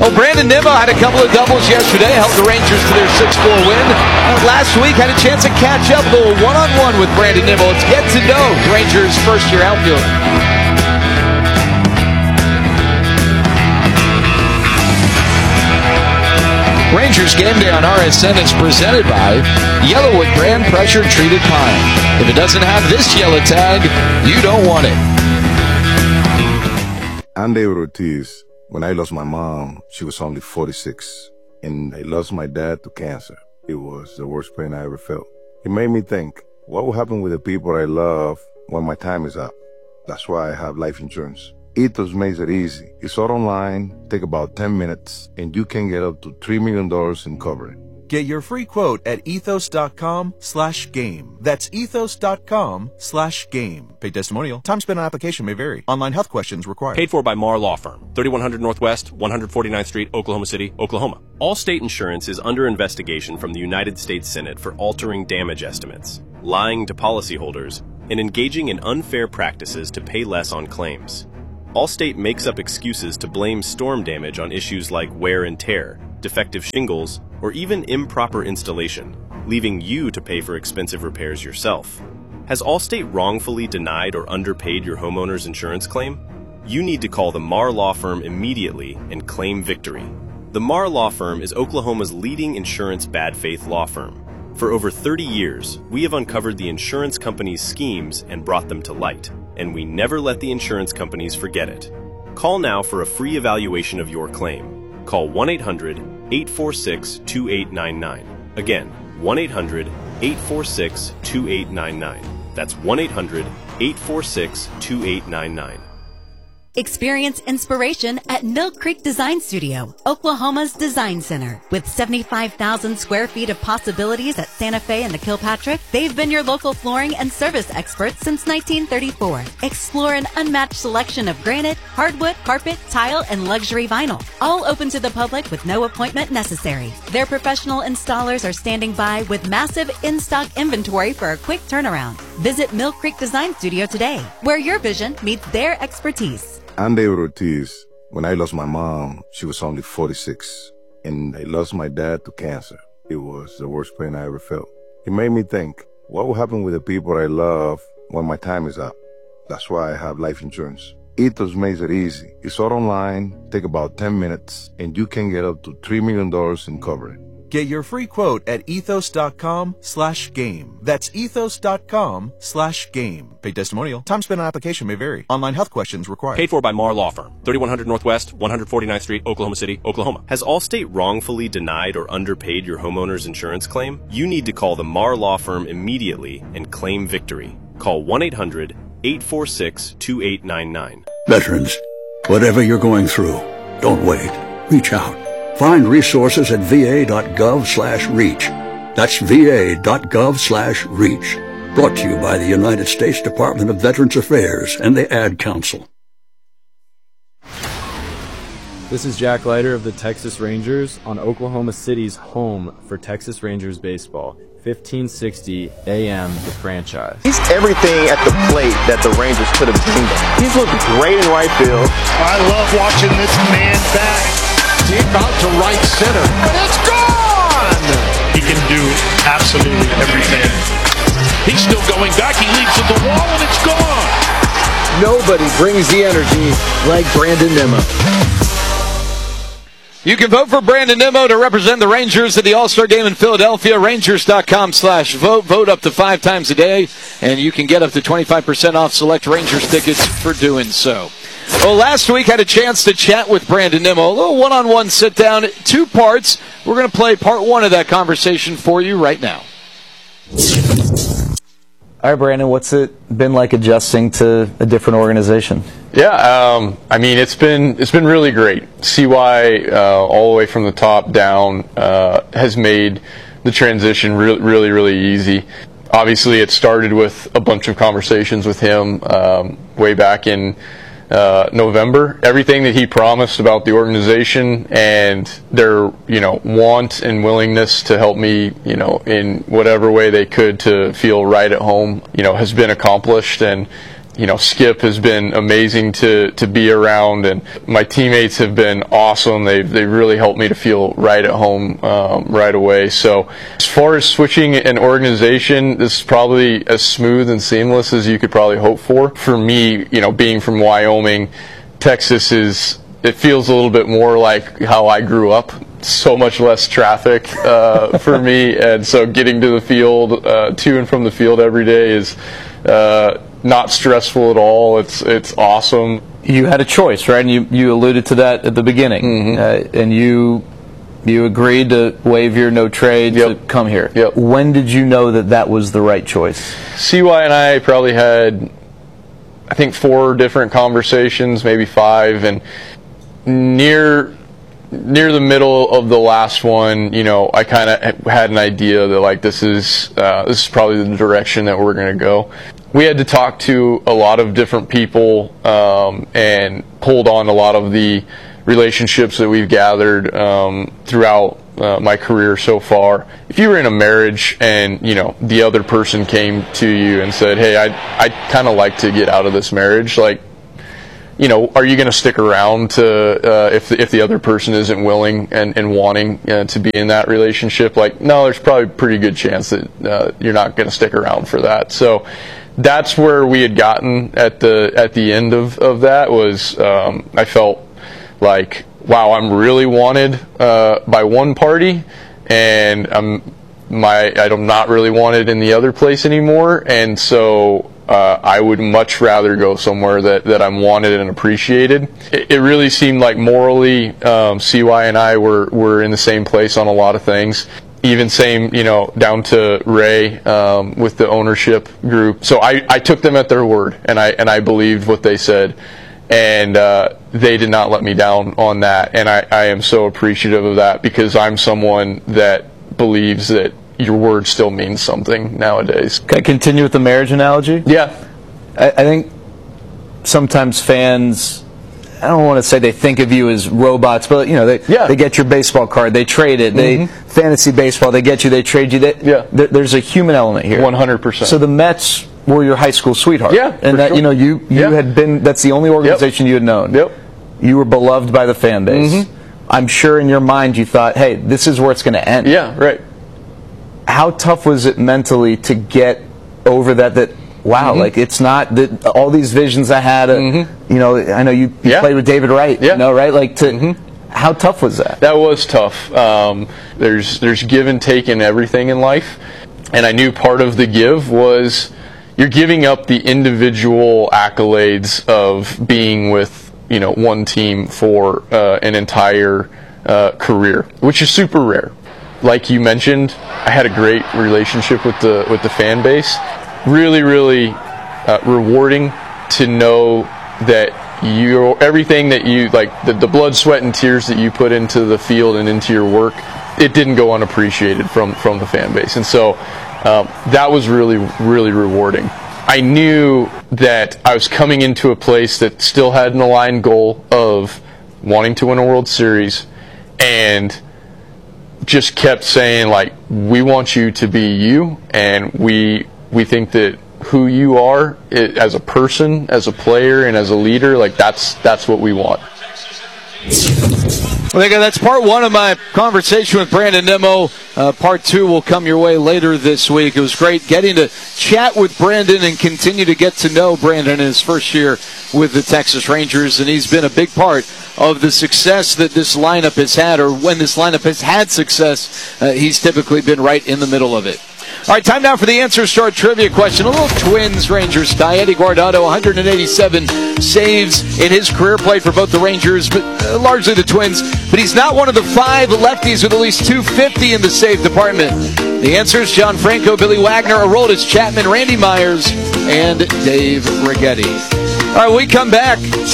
Well, Brandon Nimmo had a couple of doubles yesterday, helped the Rangers to their 6-4 win. Last week had a chance to catch up, a little one-on-one with Brandon Nimmo. Let's get to know Rangers' first-year outfielder. Rangers Game Day on RSN is presented by Yellowwood brand pressure treated pine. If it doesn't have this yellow tag, you don't want it. I'm David Ortiz. When I lost my mom, she was only 46, and I lost my dad to cancer. It was the worst pain I ever felt. It made me think, what will happen with the people I love when my time is up? That's why I have life insurance. Ethos makes it easy. It's all online, take about 10 minutes, and you can get up to $3 million in coverage. Get your free quote at ethos.com/game. That's ethos.com/game. Paid testimonial. Time spent on application may vary. Online health questions required. Paid for by Marr Law Firm, 3100 Northwest, 149th Street, Oklahoma City, Oklahoma. Allstate Insurance is under investigation from the United States Senate for altering damage estimates, lying to policyholders, and engaging in unfair practices to pay less on claims. Allstate makes up excuses to blame storm damage on issues like wear and tear, defective shingles, or even improper installation, leaving you to pay for expensive repairs yourself. Has Allstate wrongfully denied or underpaid your homeowner's insurance claim? You need to call the Marr Law Firm immediately and claim victory. The Marr Law Firm is Oklahoma's leading insurance bad faith law firm. For over 30 years, we have uncovered the insurance companies' schemes and brought them to light, and we never let the insurance companies forget it. Call now for a free evaluation of your claim. Call 1-800-846-2899. Again, 1-800-846-2899. That's 1-800-846-2899. Experience inspiration at Mill Creek Design Studio, Oklahoma's design center. With 75,000 square feet of possibilities at Santa Fe and the Kilpatrick, they've been your local flooring and service experts since 1934. Explore an unmatched selection of granite, hardwood, carpet, tile, and luxury vinyl. All open to the public with no appointment necessary. Their professional installers are standing by with massive in-stock inventory for a quick turnaround. Visit Mill Creek Design Studio today, where your vision meets their expertise. I'm David Ortiz. When I lost my mom, she was only 46, and I lost my dad to cancer. It was the worst pain I ever felt. It made me think, what will happen with the people I love when my time is up? That's why I have life insurance. Ethos makes it easy. It's all online, take about 10 minutes, and you can get up to $3 million in coverage. Get your free quote at ethos.com/game. That's ethos.com/game. Paid testimonial. Time spent on application may vary. Online health questions required. Paid for by Marr Law Firm, 3100 Northwest, 149th Street, Oklahoma City, Oklahoma. Has Allstate wrongfully denied or underpaid your homeowner's insurance claim? You need to call the Marr Law Firm immediately and claim victory. Call 1-800-846-2899. Veterans, whatever you're going through, don't wait. Reach out. Find resources at va.gov/reach. That's va.gov/reach. Brought to you by the United States Department of Veterans Affairs and the Ad Council. This is Jack Leiter of the Texas Rangers on Oklahoma City's home for Texas Rangers baseball. 1560 AM, the franchise. He's everything at the plate that the Rangers could have dreamed of. He's looked great in right field. I love watching this man bat. Deep out to right center, and it's gone! He can do absolutely everything. He's still going back, he leaps at the wall, and it's gone! Nobody brings the energy like Brandon Nimmo. You can vote for Brandon Nimmo to represent the Rangers at the All-Star Game in Philadelphia. Rangers.com/vote. Vote up to 5 times a day, and you can get up to 25% off select Rangers tickets for doing so. Well, last week had a chance to chat with Brandon Nimmo. A little one-on-one sit-down, 2 parts. We're going to play part 1 of that conversation for you right now. All right, Brandon, what's it been like adjusting to a different organization? Yeah, I mean, it's been really great. CY, all the way from the top down, has made the transition really easy. Obviously, it started with a bunch of conversations with him way back in November. Everything that he promised about the organization and their, want and willingness to help me, in whatever way they could to feel right at home, has been accomplished. And Skip has been amazing to be around, and my teammates have been awesome. They've really helped me to feel right at home right away. So as far as switching an organization, this is probably as smooth and seamless as you could probably hope for. For me, being from Wyoming, Texas it feels a little bit more like how I grew up. So much less traffic for me, and so getting to the field, to and from the field every day is not stressful at all. It's awesome. You had a choice, right? And you alluded to that at the beginning, and you agreed to waive your no trade to come here. Yep. When did you know that was the right choice? CY and I probably had, I think, 4 different conversations, maybe 5, and near the middle of the last one, I kind of had an idea that this is probably the direction that we're going to go. We had to talk to a lot of different people and hold on a lot of the relationships that we've gathered throughout my career so far. If you were in a marriage and the other person came to you and said, "Hey, I'd kind of like to get out of this marriage," are you going to stick around to if the other person isn't willing and wanting to be in that relationship? No, there's probably a pretty good chance that you're not going to stick around for that. So that's where we had gotten at the end of that. Was I felt like, wow, I'm really wanted by one party, and I'm not really wanted in the other place anymore, and so I would much rather go somewhere that I'm wanted and appreciated. It really seemed like morally, CY and I were in the same place on a lot of things. Even same, down to Ray with the ownership group. So I took them at their word, and I believed what they said, and they did not let me down on that. And I am so appreciative of that, because I'm someone that believes that your word still means something nowadays. Can I continue with the marriage analogy? Yeah. I think sometimes fans, I don't want to say they think of you as robots, but they get your baseball card, they trade it, they fantasy baseball, they get you, they trade you. There's a human element here. 100%. So the Mets were your high school sweetheart. Yeah, and that sure. you had been. That's the only organization you had known. Yep. You were beloved by the fan base. I'm sure in your mind you thought, hey, this is where it's going to end. Yeah, right. How tough was it mentally to get over that wow, it's not that all these visions I had, I know you played with David Wright, right? How tough was that? That was tough. There's give and take in everything in life, and I knew part of the give was you're giving up the individual accolades of being with one team for an entire career, which is super rare. Like you mentioned, I had a great relationship with the fan base. Really, really rewarding to know that everything that you the blood, sweat, and tears that you put into the field and into your work, it didn't go unappreciated from the fan base, and so that was really, really rewarding. I knew that I was coming into a place that still had an aligned goal of wanting to win a World Series, and just kept saying, we want you to be you, and we think that who you are as a person, as a player, and as a leader, that's what we want. Well, that's part 1 of my conversation with Brandon Nimmo. Part 2 will come your way later this week. It was great getting to chat with Brandon and continue to get to know Brandon in his first year with the Texas Rangers, and he's been a big part of the success that this lineup has had, or when this lineup has had success, he's typically been right in the middle of it. All right, time now for the answers to our trivia question. A little Twins-Rangers tie. Eddie Guardado, 187 saves in his career, played for both the Rangers, but largely the Twins. But he's not one of the 5 lefties with at least 250 in the save department. The answers: John Franco, Billy Wagner, Aroldis Chapman, Randy Myers, and Dave Righetti. All right, we come back.